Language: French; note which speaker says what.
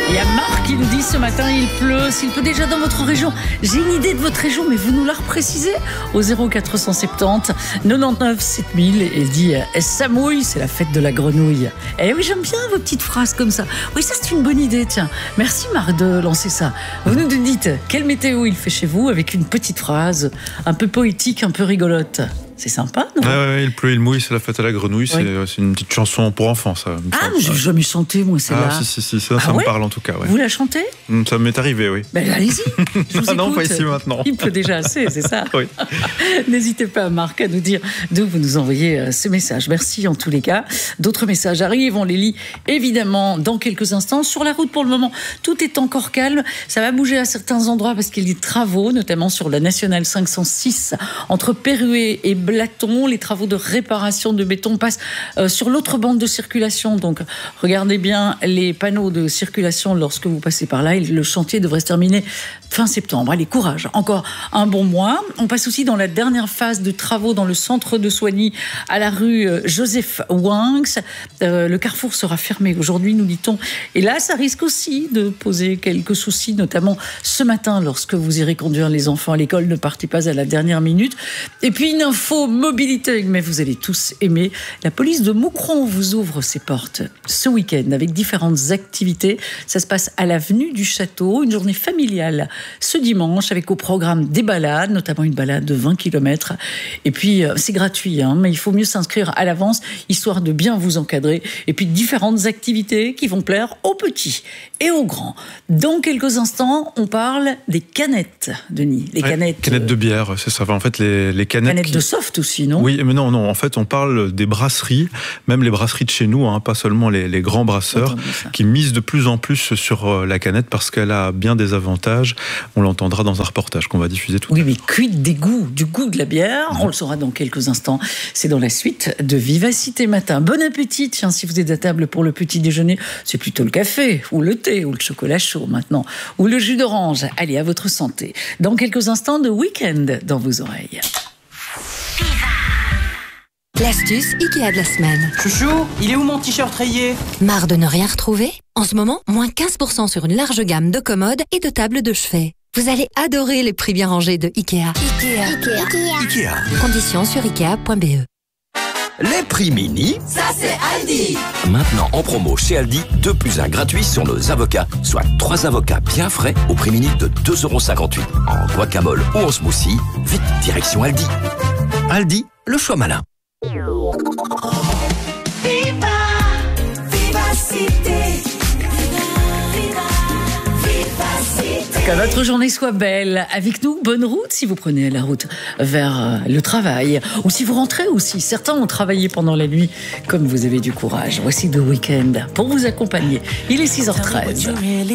Speaker 1: Il y a Marc qui nous dit ce matin il pleut. S'il pleut déjà dans votre région, j'ai une idée de votre région, mais vous nous la reprécisez au 0470 99 7000. Et il dit ça mouille, c'est la fête de la grenouille. Eh oui, j'aime bien vos petites phrases comme ça. Oui, ça c'est une bonne idée, tiens. Merci Marc de lancer ça. Vous nous dites quelle météo il fait chez vous avec une petite phrase un peu poétique, un peu rigolote. C'est sympa, non ?
Speaker 2: Ouais, il pleut, il mouille, c'est la fête à la grenouille. Oui. C'est une petite chanson pour enfants, ça.
Speaker 1: Ah, mais j'ai jamais chanté, moi, celle-là.
Speaker 2: Ah, si, ça me parle en tout cas. Ouais.
Speaker 1: Vous la chantez ?
Speaker 2: Ça m'est arrivé, oui.
Speaker 1: Ben allez-y, je vous écoute.
Speaker 2: Non, pas ici maintenant.
Speaker 1: Il pleut déjà assez, c'est ça ?
Speaker 2: Oui.
Speaker 1: N'hésitez pas, Marc, à nous dire d'où vous nous envoyez ces messages. Merci en tous les cas. D'autres messages arrivent, on les lit évidemment dans quelques instants. Sur la route, pour le moment, tout est encore calme. Ça va bouger à certains endroits parce qu'il y a des travaux, notamment sur la nationale 506, entre Perruet et Blaton. Les travaux de réparation de béton passent sur l'autre bande de circulation. Donc, regardez bien les panneaux de circulation lorsque vous passez par là. Et le chantier devrait se terminer fin septembre. Allez, courage. Encore un bon mois. On passe aussi dans la dernière phase de travaux dans le centre de Soigny à la rue Joseph Winx. Le carrefour sera fermé aujourd'hui, nous dit-on. Et là, ça risque aussi de poser quelques soucis, notamment ce matin lorsque vous irez conduire les enfants à l'école. Ne partez pas à la dernière minute. Et puis, une info mobilité, mais vous allez tous aimer. La police de Moucron vous ouvre ses portes ce week-end avec différentes activités. Ça se passe à l'avenue du Château, une journée familiale ce dimanche avec au programme des balades, notamment une balade de 20 km. Et puis, c'est gratuit, mais il faut mieux s'inscrire à l'avance, histoire de bien vous encadrer. Et puis, différentes activités qui vont plaire aux petits et aux grands. Dans quelques instants, on parle des canettes, Denis. Les canettes
Speaker 2: de bière, c'est ça. En fait, les canettes.
Speaker 1: Canettes de soft aussi, non ?
Speaker 2: Oui, mais non. En fait, on parle des brasseries, même les brasseries de chez nous, pas seulement les grands brasseurs, qui misent de plus en plus sur la canette parce qu'elle a bien des avantages. On l'entendra dans un reportage qu'on va diffuser tout à l'heure.
Speaker 1: Oui, mais quid du goût de la bière, on le saura dans quelques instants. C'est dans la suite de Vivacité Matin. Bon appétit, tiens, si vous êtes à table pour le petit déjeuner, c'est plutôt le café, ou le thé, ou le chocolat chaud maintenant, ou le jus d'orange. Allez, à votre santé. Dans quelques instants de week-end dans vos oreilles.
Speaker 3: L'astuce Ikea de la semaine.
Speaker 4: Chouchou, il est où mon t-shirt rayé ?
Speaker 3: Marre de ne rien retrouver ? En ce moment, moins 15% sur une large gamme de commodes et de tables de chevet. Vous allez adorer les prix bien rangés de Ikea.
Speaker 5: Ikea.
Speaker 3: Conditions sur ikea.be.
Speaker 5: Les prix mini,
Speaker 6: ça c'est Aldi.
Speaker 5: Maintenant en promo chez Aldi, 2 + 1 gratuit sur nos avocats, soit 3 avocats bien frais au prix mini de 2,58 € en guacamole ou en smoothie. Vite, direction Aldi. Aldi, le choix malin.
Speaker 6: Viva, Vivacité.
Speaker 1: Que votre journée soit belle. Avec nous, bonne route si vous prenez la route vers le travail. Ou si vous rentrez aussi. Certains ont travaillé pendant la nuit, comme vous avez du courage. Voici The Weeknd pour vous accompagner. Il est 6h13.